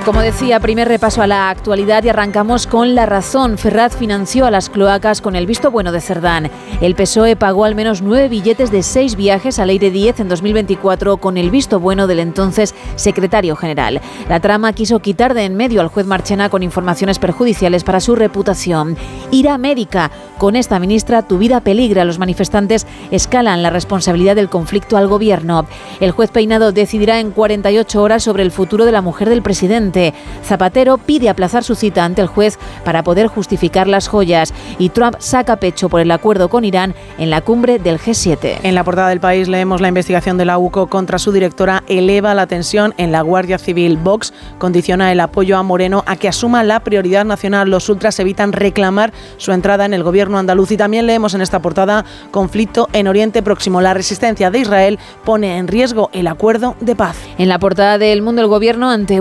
Como decía, primer repaso a la actualidad y arrancamos con La Razón. Ferraz financió a las cloacas con el visto bueno de Cerdán. El PSOE pagó al menos 9 billetes de 6 viajes al Aire 10 en 2024 con el visto bueno del entonces secretario general. La trama quiso quitar de en medio al juez Marchena con informaciones perjudiciales para su reputación. Ir a América. Con esta ministra tu vida peligra. Los manifestantes escalan la responsabilidad del conflicto al gobierno. El juez Peinado decidirá en 48 horas sobre el futuro de la mujer del presidente. Zapatero pide aplazar su cita ante el juez para poder justificar las joyas y Trump saca pecho por el acuerdo con Irán en la cumbre del G7. En la portada del País leemos la investigación de la UCO contra su directora eleva la tensión en la Guardia Civil. Vox condiciona el apoyo a Moreno a que asuma la prioridad nacional. Los ultras evitan reclamar su entrada en el gobierno andaluz. Y también leemos en esta portada conflicto en Oriente Próximo. La resistencia de Israel pone en riesgo el acuerdo de paz. En la portada del Mundo, el gobierno ante